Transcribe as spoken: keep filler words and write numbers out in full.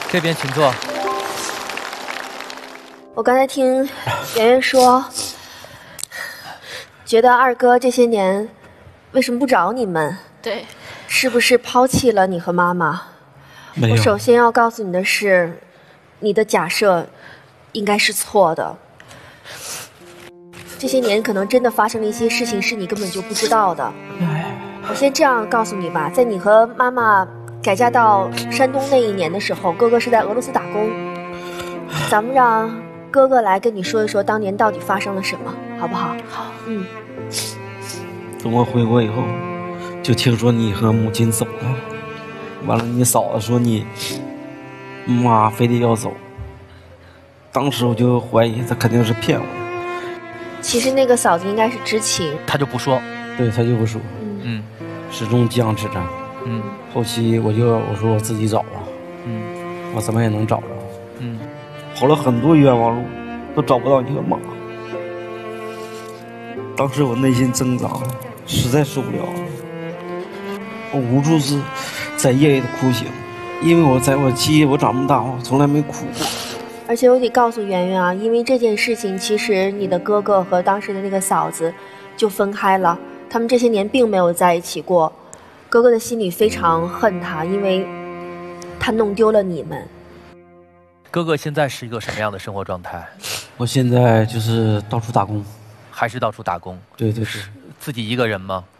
这边请坐。 我刚才听圆圆说，觉得二哥这些年为什么不找你们？ 对， 是不是抛弃了你和妈妈？ 没有。 我首先要告诉你的是，你的假设应该是错的。这些年可能真的发生了一些事情是你根本就不知道的。我先这样告诉你吧，在你和妈妈改嫁到山东那一年的时候，哥哥是在俄罗斯打工。咱们让哥哥来跟你说一说当年到底发生了什么，好不好？ 好。 嗯。 等我回国以后，就听说你和母亲走了，完了你嫂子说你妈非得要走，当时我就怀疑她肯定是骗我的。 其实那个嫂子应该是知情， 他就不说， 对，他就不说， 嗯， 始终僵持着， 嗯， 后期我就我说我自己找了， 嗯， 我怎么也能找着， 嗯， 跑了很多冤枉路，都找不到你和妈。当时我内心挣扎，实在受不了，我无数次在夜里的哭醒，因为我在我记忆我长这么大，我从来没哭过。 而且我得告诉圆圆啊，因为这件事情，其实你的哥哥和当时的那个嫂子就分开了，他们这些年并没有在一起过。哥哥的心里非常恨他，因为他弄丢了你们。 哥哥现在是一个什么样的生活状态？ 我现在就是到处打工， 还是到处打工？ 对对对。 自己一个人吗？